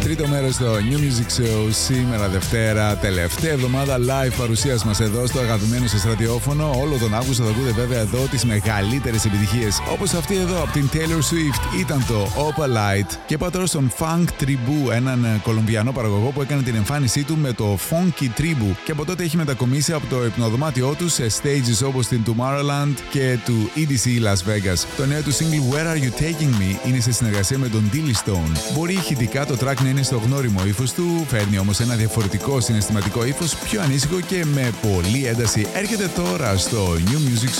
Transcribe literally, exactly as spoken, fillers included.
Τρίτο μέρος στο New Music Show, σήμερα Δευτέρα, τελευταία εβδομάδα live παρουσίας μας εδώ στο αγαπημένο σας ραδιόφωνο. Όλο τον Αύγουστο θα ακούτε βέβαια εδώ τις μεγαλύτερες επιτυχίες. Όπως αυτή εδώ από την Taylor Swift ήταν το Opalite. Και πάω τώρα στον Funk Tribu, έναν Κολομβιανό παραγωγό που έκανε την εμφάνισή του με το Funky Tribu. Και από τότε έχει μετακομίσει από το υπνοδωμάτιό του σε stages όπως την Tomorrowland και του ι ντι σι Las Vegas. Το νέο του single Where Are You Taking Me είναι σε συνεργασία με τον Dilly Stone. Μπορεί ηχητικά το track να είναι στο γνώριμο ύφος του, φέρνει όμως ένα διαφορετικό συναισθηματικό ύφος, πιο ανήσυχο και με πολλή ένταση. Έρχεται τώρα στο New Music